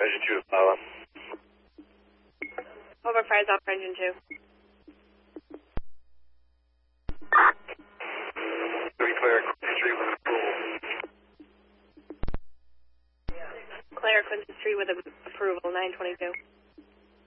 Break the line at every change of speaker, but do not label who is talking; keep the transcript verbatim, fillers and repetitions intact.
Engine two is power.
Over fires off for engine two.
Three clear, Quincy Street with approval.
Claire, Quincy Street with approval, nine twenty-two.